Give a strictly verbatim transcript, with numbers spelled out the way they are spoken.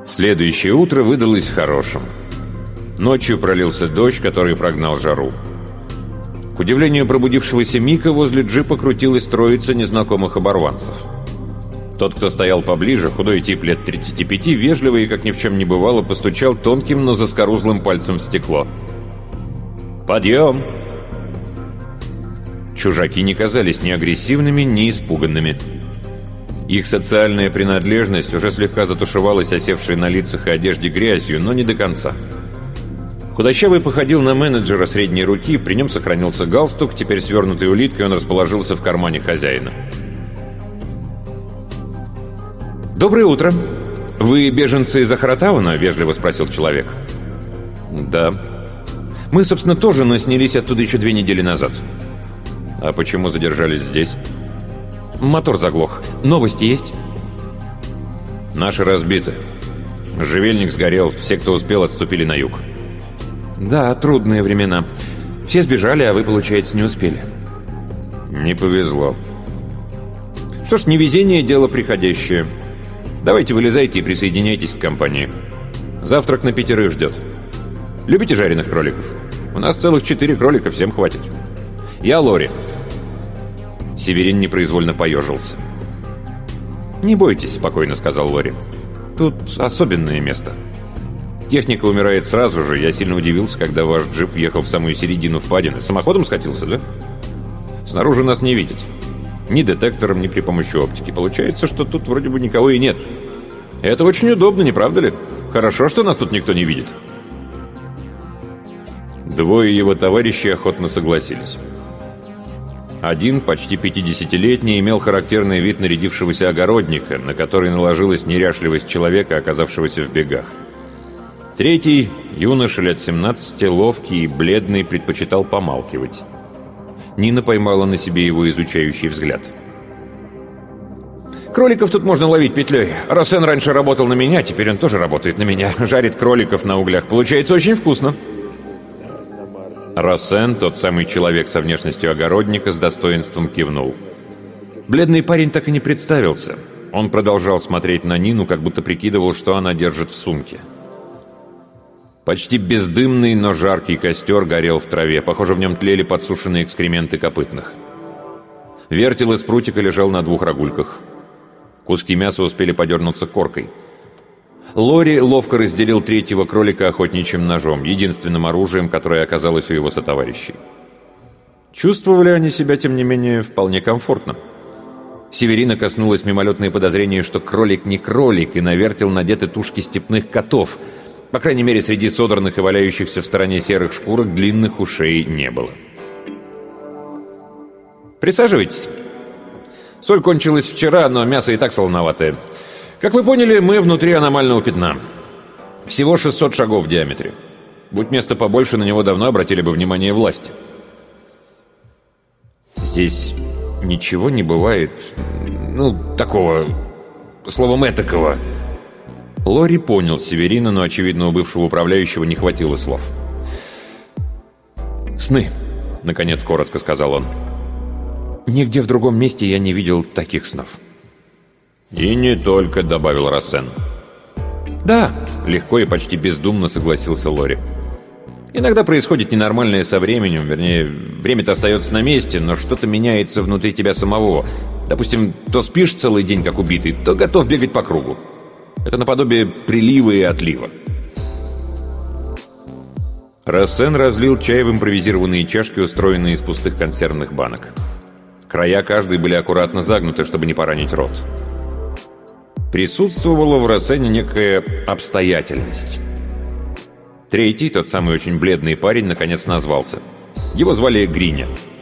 Следующее утро выдалось хорошим. Ночью пролился дождь, который прогнал жару. К удивлению пробудившегося Мика, возле джипа крутилась троица незнакомых оборванцев. Тот, кто стоял поближе, худой тип лет тридцати пяти, вежливо и, как ни в чем не бывало, постучал тонким, но заскорузлым пальцем в стекло. «Подъем!» Чужаки не казались ни агрессивными, ни испуганными. Их социальная принадлежность уже слегка затушевалась осевшей на лицах и одежде грязью, но не до конца. Худощавый походил на менеджера средней руки, при нем сохранился галстук, теперь свернутый улиткой он расположился в кармане хозяина. «Доброе утро. Вы беженцы из Ахаратауна?» — вежливо спросил человек. «Да. Мы, собственно, тоже, но снялись оттуда еще две недели назад». «А почему задержались здесь?» «Мотор заглох. Новости есть?» «Наши разбиты. Можжевельник сгорел. Все, кто успел, отступили на юг». «Да, трудные времена. Все сбежали, а вы, получается, не успели». «Не повезло». «Что ж, невезение — дело приходящее. Давайте вылезайте и присоединяйтесь к компании. Завтрак на пятерых ждет. Любите жареных кроликов? У нас целых четыре кролика, всем хватит. Я Лори». Северин непроизвольно поежился. «Не бойтесь», — спокойно сказал Лори. «Тут особенное место. Техника умирает сразу же. Я сильно удивился, когда ваш джип въехал в самую середину впадины. Самоходом скатился, да? Снаружи нас не видят. Ни детектором, ни при помощи оптики. Получается, что тут вроде бы никого и нет. Это очень удобно, не правда ли? Хорошо, что нас тут никто не видит». Двое его товарищей охотно согласились. Один, почти пятидесятилетний, имел характерный вид нарядившегося огородника, на который наложилась неряшливость человека, оказавшегося в бегах. Третий, юноша лет семнадцати, ловкий и бледный, предпочитал помалкивать. Нина поймала на себе его изучающий взгляд. «Кроликов тут можно ловить петлей. Рассен раньше работал на меня, теперь он тоже работает на меня. Жарит кроликов на углях. Получается очень вкусно». Рассен, тот самый человек со внешностью огородника, с достоинством кивнул. Бледный парень так и не представился. Он продолжал смотреть на Нину, как будто прикидывал, что она держит в сумке. Почти бездымный, но жаркий костер горел в траве. Похоже, в нем тлели подсушенные экскременты копытных. Вертел из прутика лежал на двух рогульках. Куски мяса успели подернуться коркой. Лори ловко разделил третьего кролика охотничьим ножом, единственным оружием, которое оказалось у его сотоварищей. Чувствовали они себя, тем не менее, вполне комфортно. Северина коснулось мимолетное подозрение, что кролик не кролик, и на вертел надеты тушки степных котов. По крайней мере, среди содранных и валяющихся в стороне серых шкурок длинных ушей не было. «Присаживайтесь. Соль кончилась вчера, но мясо и так солоноватое. Как вы поняли, мы внутри аномального пятна. Всего шестьсот шагов в диаметре. Будь место побольше, на него давно обратили бы внимание власти». «Здесь ничего не бывает, ну, такого, словом, этакого». Лори понял Северина, но, очевидно, у бывшего управляющего не хватило слов. «Сны», — наконец коротко сказал он. «Нигде в другом месте я не видел таких снов». «И не только», — добавил Рассен. «Да», — легко и почти бездумно согласился Лори. «Иногда происходит ненормальное со временем, вернее, время-то остается на месте, но что-то меняется внутри тебя самого. Допустим, то спишь целый день как убитый, то готов бегать по кругу. Это наподобие прилива и отлива». Рассен разлил чай в импровизированные чашки, устроенные из пустых консервных банок. Края каждой были аккуратно загнуты, чтобы не поранить рот. Присутствовала в Рассене некая обстоятельность. Третий, тот самый очень бледный парень, наконец назвался. Его звали Гриня.